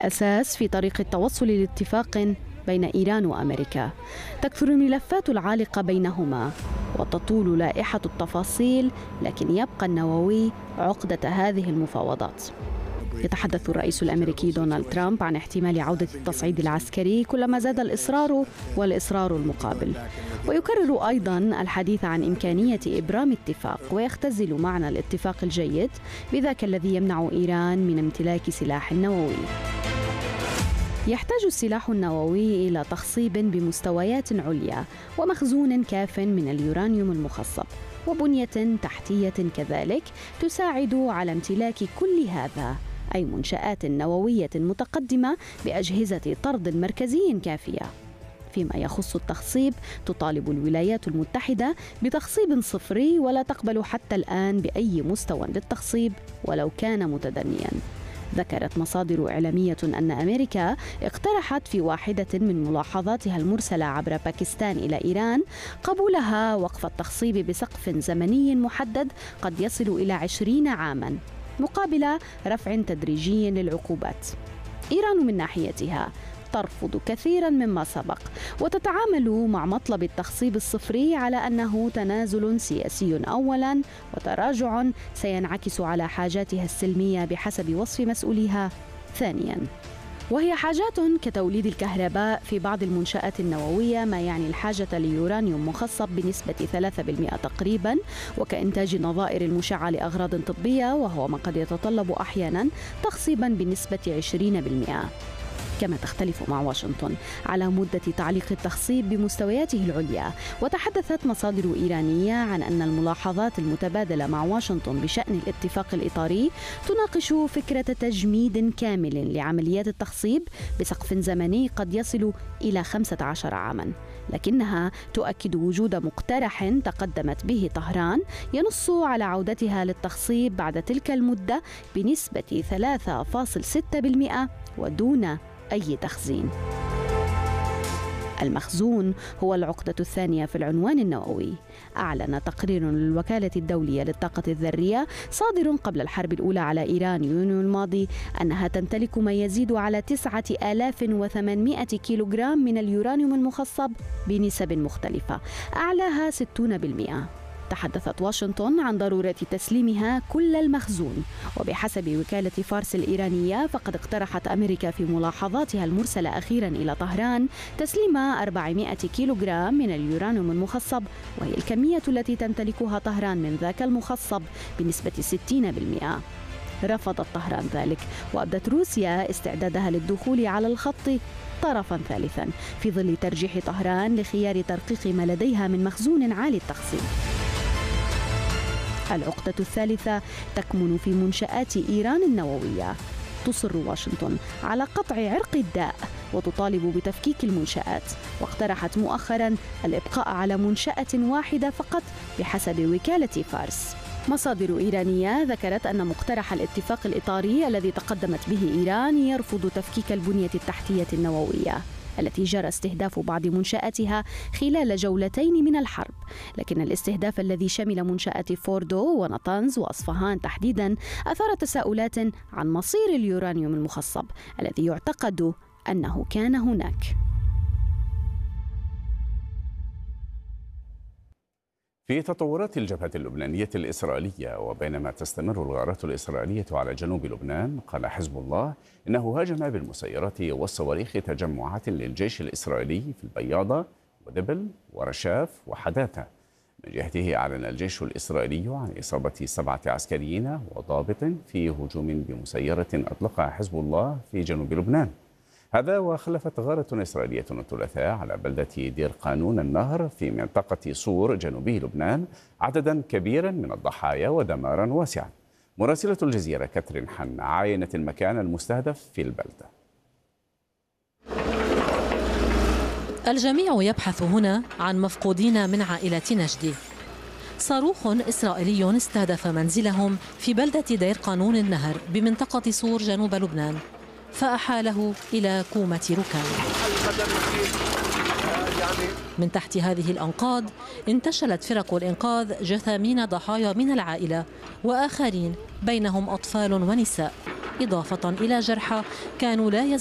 أساس في طريق التوصل لاتفاق بين إيران وأمريكا. تكثر الملفات العالقة بينهما وتطول لائحة التفاصيل، لكن يبقى النووي عقدة هذه المفاوضات. يتحدث الرئيس الأمريكي دونالد ترامب عن احتمال عودة التصعيد العسكري كلما زاد الإصرار والإصرار المقابل، ويكرر أيضا الحديث عن إمكانية إبرام اتفاق، ويختزل معنى الاتفاق الجيد بذاك الذي يمنع إيران من امتلاك سلاح نووي. يحتاج السلاح النووي إلى تخصيب بمستويات عليا ومخزون كاف من اليورانيوم المخصب وبنية تحتية كذلك تساعد على امتلاك كل هذا، أي منشآت نووية متقدمة بأجهزة طرد مركزي كافية. فيما يخص التخصيب، تطالب الولايات المتحدة بتخصيب صفري، ولا تقبل حتى الآن بأي مستوى للتخصيب ولو كان متدنياً. ذكرت مصادر إعلامية أن أمريكا اقترحت في واحدة من ملاحظاتها المرسلة عبر باكستان إلى إيران قبولها وقف التخصيب بسقف زمني محدد قد يصل إلى 20 عاماً مقابل رفع تدريجي للعقوبات. إيران من ناحيتها ترفض كثيرا مما سبق، وتتعامل مع مطلب التخصيب الصفري على أنه تنازل سياسي أولا وتراجع سينعكس على حاجاتها السلمية بحسب وصف مسؤوليها ثانيا، وهي حاجات كتوليد الكهرباء في بعض المنشآت النووية، ما يعني الحاجة ليورانيوم مخصب بنسبة 3% تقريبا، وكإنتاج نظائر المشعة لأغراض طبية، وهو ما قد يتطلب أحيانا تخصيبا بنسبة 20%. كما تختلف مع واشنطن على مدة تعليق التخصيب بمستوياته العليا. وتحدثت مصادر إيرانية عن أن الملاحظات المتبادلة مع واشنطن بشأن الاتفاق الإطاري تناقش فكرة تجميد كامل لعمليات التخصيب بسقف زمني قد يصل إلى 15 عاما، لكنها تؤكد وجود مقترح تقدمت به طهران ينص على عودتها للتخصيب بعد تلك المدة بنسبة 3.6% ودون أي تخزين. المخزون هو العقدة الثانية في العنوان النووي. أعلن تقرير للوكالة الدولية للطاقة الذرية صادر قبل الحرب الأولى على إيران يونيو الماضي أنها تمتلك ما يزيد على 9800 كيلوغرام من اليورانيوم المخصب بنسب مختلفة، أعلاها 60%. تحدثت واشنطن عن ضرورة تسليمها كل المخزون، وبحسب وكالة فارس الإيرانية فقد اقترحت أمريكا في ملاحظاتها المرسلة أخيرا إلى طهران تسليم 400 كيلوغرام من اليورانيوم المخصب، وهي الكمية التي تمتلكها طهران من ذاك المخصب بنسبة 60%. رفضت طهران ذلك، وأبدت روسيا استعدادها للدخول على الخط طرفا ثالثا في ظل ترجيح طهران لخيار ترقيق ما لديها من مخزون عالي التخصيب. العقدة الثالثة تكمن في منشآت إيران النووية. تصر واشنطن على قطع عرق الداء وتطالب بتفكيك المنشآت، واقترحت مؤخرا الإبقاء على منشأة واحدة فقط بحسب وكالة فارس. مصادر إيرانية ذكرت أن مقترح الاتفاق الإطاري الذي تقدمت به إيران يرفض تفكيك البنية التحتية النووية التي جرى استهداف بعض منشآتها خلال جولتين من الحرب، لكن الاستهداف الذي شمل منشآت فوردو ونطنز وأصفهان تحديدا أثار تساؤلات عن مصير اليورانيوم المخصب الذي يعتقد أنه كان هناك. في تطورات الجبهة اللبنانية الإسرائيلية، وبينما تستمر الغارات الإسرائيلية على جنوب لبنان، قال حزب الله إنه هاجم بالمسيرات والصواريخ تجمعات للجيش الإسرائيلي في البياضة ودبل ورشاف وحداثة. من جهته أعلن الجيش الإسرائيلي عن إصابة 7 عسكريين وضابط في هجوم بمسيرة أطلقها حزب الله في جنوب لبنان. هذا وخلفت غارة إسرائيلية الثلاثاء على بلدة دير قانون النهر في منطقة صور جنوبي لبنان عددا كبيرا من الضحايا ودمارا واسعا. مراسلة الجزيرة كاترين حن عاينت المكان المستهدف في البلدة. الجميع يبحث هنا عن مفقودين من عائلة نجدي. صاروخ إسرائيلي استهدف منزلهم في بلدة دير قانون النهر بمنطقة صور جنوب لبنان، فأحاله إلى كومة ركام. من تحت هذه الأنقاض انتشلت فرق الإنقاذ جثامين ضحايا من العائلة وآخرين بينهم أطفال ونساء إضافة إلى جرحى كانوا لا